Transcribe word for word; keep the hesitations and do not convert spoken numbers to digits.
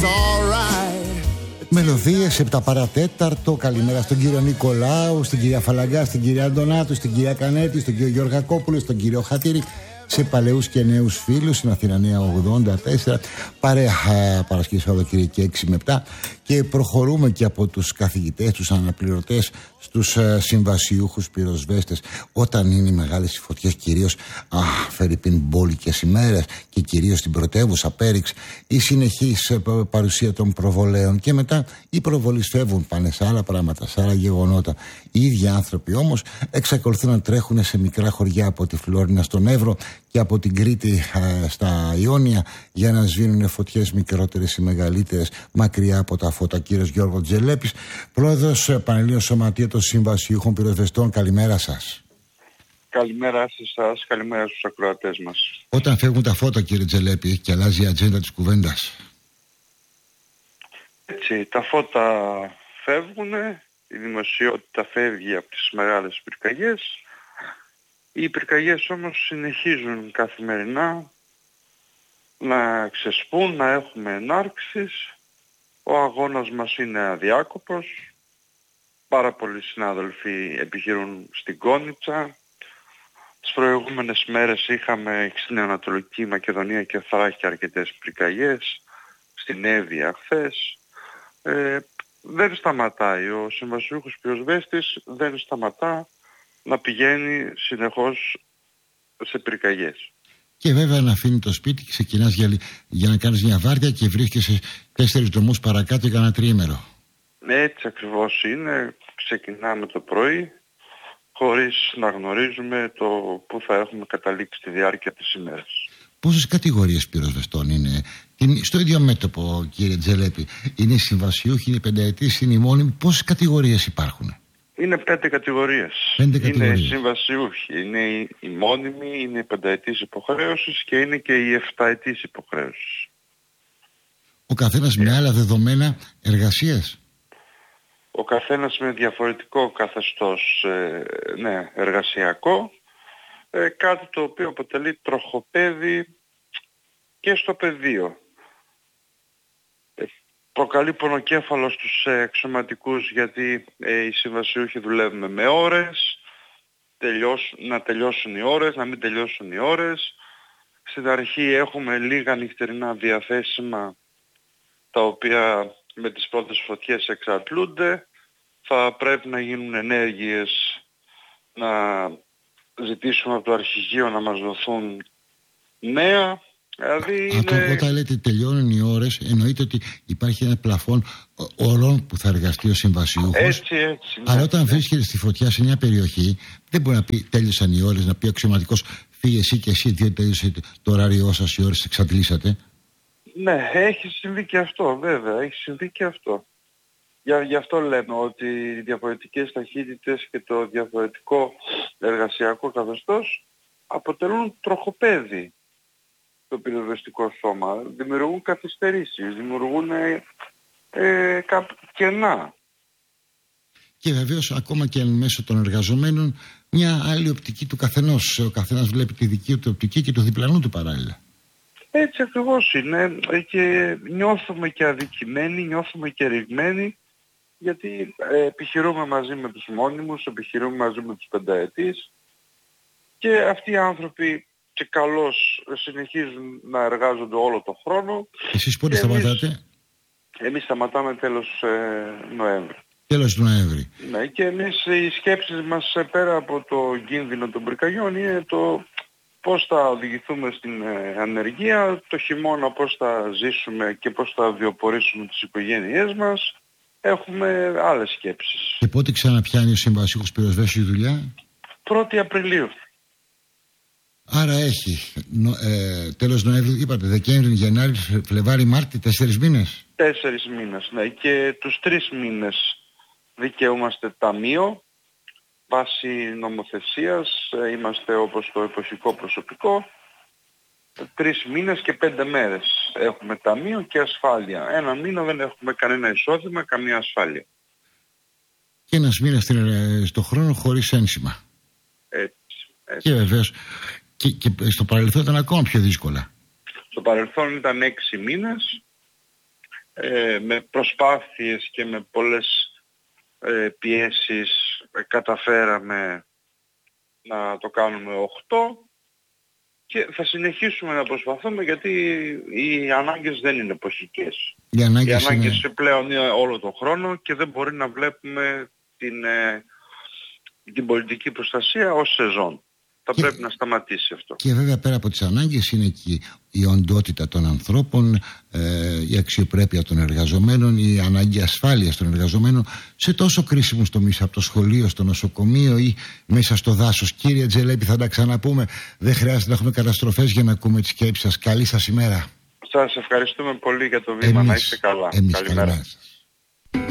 Μελωδίες επτά παρατέταρτο. Καλημέρα στον κύριο Νικολάου, στην κυρία Φαλαγκά, στην κυρία Αντωνάτου, στην κυρία Κανέτη, στον κύριο Γιωργακόπουλο, στον κύριο Χατήρη, σε παλαιούς και νέους φίλους στην Αθήνα Νέα ογδόντα τέσσερα. Παρέα Παρασκευή Σαββατοκύριακη έξι με επτά. Και προχωρούμε και από τους καθηγητές, τους αναπληρωτές, στους uh, συμβασιούχους πυροσβέστες. Όταν είναι μεγάλες οι φωτιές, κυρίως φερειπίν μπόλικες ημέρες και κυρίως στην πρωτεύουσα Πέριξ, η συνεχής uh, παρουσία των προβολέων, και μετά οι προβολείς φεύγουν, πάνε σε άλλα πράγματα, σε άλλα γεγονότα. Οι ίδιοι άνθρωποι όμως εξακολουθούν να τρέχουν σε μικρά χωριά, από τη Φλόρινα στον Εύρο και από την Κρήτη uh, στα Ιόνια, για να σβήνουν φωτιές μικρότερες ή μεγαλύτερες μακριά από τα φώτα. Κύριος Γιώργο Τζελέπης, πρόεδρος Πανελλήνιων Σωματείου των Συμβασιούχων Πυροσβεστών, καλημέρα σας. Καλημέρα σε εσάς, καλημέρα στους ακροατές μας. Όταν φεύγουν τα φώτα, κύριε Τζελέπη, και αλλάζει η ατζέντα της κουβέντας. Έτσι, τα φώτα φεύγουν, η δημοσιότητα φεύγει από τις μεγάλες πυρκαγιές. Οι πυρκαγιές όμως συνεχίζουν καθημερινά να ξεσπούν, να έχουμε ενάρξεις. Ο αγώνας μας είναι αδιάκοπος. Πάρα πολλοί συνάδελφοι επιχειρούν στην Κόνιτσα. Τις προηγούμενες μέρες είχαμε στην Ανατολική Μακεδονία και Θράκη αρκετές πυρκαγιές. Στην Εύβοια χθες. Ε, δεν σταματάει. Ο συμβασιούχος πυροσβέστης δεν σταματά να πηγαίνει συνεχώς σε πυρκαγιές. Και βέβαια να αφήνει το σπίτι και ξεκινάς για, για να κάνεις μια βάρδια και βρίσκεσαι τέσσερις δρομούς παρακάτω για ένα τριήμερο. Έτσι ακριβώς είναι. Ξεκινάμε το πρωί χωρίς να γνωρίζουμε το πού θα έχουμε καταλήξει τη διάρκεια της ημέρας. Πόσες κατηγορίες πυροσβεστών είναι στο ίδιο μέτωπο, κύριε Τζελέπη? Είναι οι συμβασιούχοι, είναι οι πενταετής, είναι οι μόνιμοι? Πόσες κατηγορίες υπάρχουν? Είναι πέντε κατηγορίες. Πέντε κατηγορίες. Είναι οι συμβασιούχοι, είναι οι, οι μόνιμοι, είναι οι πενταετής υποχρέωσης και είναι και οι εφταετής υποχρέωσης. Ο καθένας με άλλα δεδομένα εργασίας. Ο καθένας με διαφορετικό καθεστώς ε, ναι, εργασιακό, ε, κάτι το οποίο αποτελεί τροχοπέδι και στο πεδίο. Ε, προκαλεί πονοκέφαλο στους ε, εξωματικούς, γιατί ε, οι συμβασιούχοι δουλεύουμε με ώρες, τελειώσ, να τελειώσουν οι ώρες, να μην τελειώσουν οι ώρες. Στην αρχή έχουμε λίγα νυχτερινά διαθέσιμα, τα οποία με τις πρώτες φωτιές εξατλούνται. Θα πρέπει να γίνουν ενέργειες, να ζητήσουμε από το αρχηγείο να μας δοθούν νέα. Δηλαδή είναι... Όταν λέτε τελειώνουν οι ώρες, εννοείται ότι υπάρχει ένα πλαφόν ώρων που θα εργαστεί ο συμβασιούχος. Έτσι, έτσι. Αλλά ναι, όταν ναι. βρίσκεται στη φωτιά σε μια περιοχή, δεν μπορεί να πει τέλειωσαν οι ώρες, να πει ο αξιωματικός φύγε εσύ και εσύ, διότι τέλειωσε το ωράριό σας, οι ώρες εξαντλήσατε. Ναι, έχει συμβεί και αυτό, βέβαια, έχει συμβεί και αυτό. Για, γι' αυτό λέμε ότι οι διαφορετικές ταχύτητες και το διαφορετικό εργασιακό καθεστώς αποτελούν τροχοπέδι το πυροσβεστικό σώμα. Δημιουργούν καθυστερήσεις, δημιουργούν ε, ε, κενά. Και βεβαίως ακόμα και μέσω των εργαζομένων μια άλλη οπτική του καθενός. Ο καθένας βλέπει τη δική του οπτική και του διπλανού του παράλληλα. Έτσι ακριβώς είναι, και νιώθουμε και αδικημένοι, νιώθουμε και ρηγμένοι, γιατί ε, επιχειρούμε μαζί με τους μόνιμους, επιχειρούμε μαζί με τους πενταετής, και αυτοί οι άνθρωποι και καλώς συνεχίζουν να εργάζονται όλο το χρόνο. Εσείς πότε σταματάτε? Εμείς, εμείς σταματάμε τέλος ε, Νοέμβρη. Τέλος του Νοέμβρη. Ναι, και εμείς οι σκέψεις μας πέρα από το κίνδυνο των πυρκαγιών είναι το πώς θα οδηγηθούμε στην ε, ανεργία, το χειμώνα πώς θα ζήσουμε και πώς θα βιοπορήσουμε τις οικογένειές μας. Έχουμε άλλες σκέψεις. Και πότε ξαναπιάνει ο συμβασιούχος πυροσβέστης δουλειά? πρώτη Απριλίου. Άρα έχει ε, τέλος Νοέμβρη, είπατε, Δεκέμβρη, Γενάρη, Φλεβάρη, Μάρτη, τέσσερις μήνες. Τέσσερις μήνες, ναι. Και τους τρεις μήνες δικαιούμαστε ταμείο. Βάσει νομοθεσίας είμαστε όπως το εποχικό προσωπικό. Τρεις μήνες και πέντε μέρες έχουμε ταμείο και ασφάλεια. Ένα μήνα δεν έχουμε κανένα εισόδημα, καμία ασφάλεια. Και ένας μήνας στο χρόνο χωρίς ένσημα. Έτσι, έτσι. Και βεβαίως και, και στο παρελθόν ήταν ακόμα πιο δύσκολα. Στο παρελθόν ήταν έξι μήνες ε, με προσπάθειες και με πολλές ε, πιέσεις ε, καταφέραμε να το κάνουμε οκτώ και θα συνεχίσουμε να προσπαθούμε, γιατί οι ανάγκες δεν είναι εποχικές. Οι ανάγκες, οι ανάγκες είναι... πλέον είναι όλο τον χρόνο και δεν μπορεί να βλέπουμε την, ε, την πολιτική προστασία ως σεζόν. Θα και... πρέπει να σταματήσει αυτό. Και βέβαια πέρα από τις ανάγκες είναι και η οντότητα των ανθρώπων, ε, η αξιοπρέπεια των εργαζομένων, η ανάγκη ασφάλειας των εργαζομένων σε τόσο κρίσιμους τομείς, από το σχολείο στο νοσοκομείο ή μέσα στο δάσος. Κύριε Τζελέπη, θα τα ξαναπούμε. Δεν χρειάζεται να έχουμε καταστροφές για να ακούμε τις σκέψεις σας. Καλή σας ημέρα. Σας ευχαριστούμε πολύ για το βήμα. Εμείς, να είστε καλά. Εμείς, καλημέρα. καλημέρα σας.